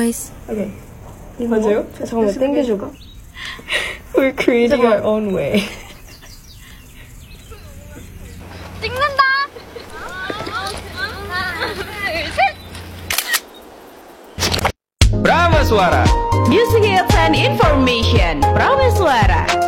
voice. 오케이. 맞아요? 잠깐만 땡겨줘봐. We're creating our own way. 찍는다. Brahma Suara. Music Hits and Information. Brahma Suara.